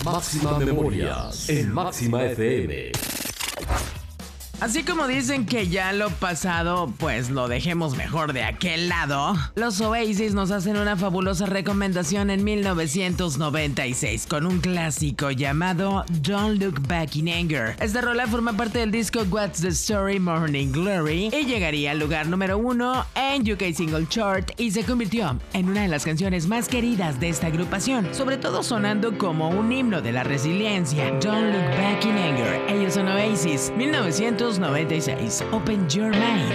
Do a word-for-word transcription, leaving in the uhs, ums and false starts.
Máxima Memorias en Máxima F M. Así como dicen que ya lo pasado, pues lo dejemos mejor de aquel lado, los Oasis nos hacen una fabulosa recomendación en mil novecientos noventa y seis con un clásico llamado Don't Look Back in Anger. Esta rola forma parte del disco What's the Story Morning Glory y llegaría al lugar número uno en U K Single Chart y se convirtió en una de las canciones más queridas de esta agrupación, sobre todo sonando como un himno de la resiliencia. Don't Look Back in Anger, ellos son Oasis, mil novecientos noventa y seis. Open Your Mind.